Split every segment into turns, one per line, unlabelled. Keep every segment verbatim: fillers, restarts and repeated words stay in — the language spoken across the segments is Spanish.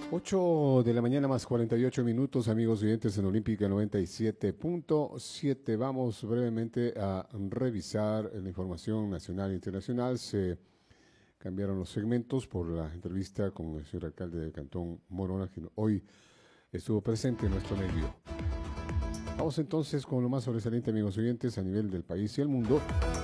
Ocho de la mañana más cuarenta y ocho minutos, amigos oyentes en Olímpica noventa y siete punto siete. Vamos brevemente a revisar la información nacional e internacional. Se cambiaron los segmentos por la entrevista con el señor alcalde del Cantón Morona, que hoy estuvo presente en nuestro medio. Vamos entonces con lo más sobresaliente, amigos oyentes, a nivel del país y el mundo.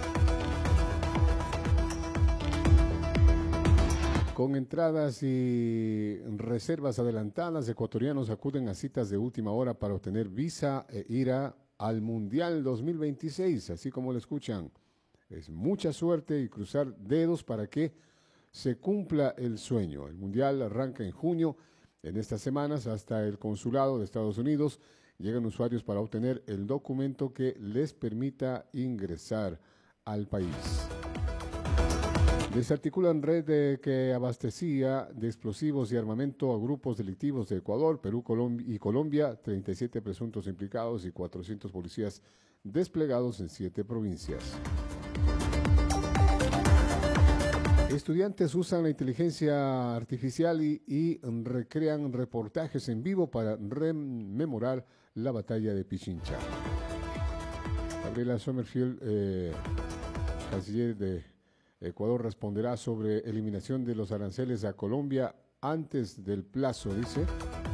Con entradas y reservas adelantadas, ecuatorianos acuden a citas de última hora para obtener visa e ir a, al Mundial dos mil veintiséis, así como lo escuchan. Es mucha suerte y cruzar dedos para que se cumpla el sueño. El Mundial arranca en junio. En estas semanas, hasta el consulado de Estados Unidos, llegan usuarios para obtener el documento que les permita ingresar al país. Desarticulan red de que abastecía de explosivos y armamento a grupos delictivos de Ecuador, Perú Colom y Colombia, treinta y siete presuntos implicados y cuatrocientos policías desplegados en siete provincias. Estudiantes usan la inteligencia artificial y, y recrean reportajes en vivo para rememorar la batalla de Pichincha. Gabriela Sommerfield, eh, canciller de Ecuador, responderá sobre eliminación de los aranceles a Colombia antes del plazo, dice.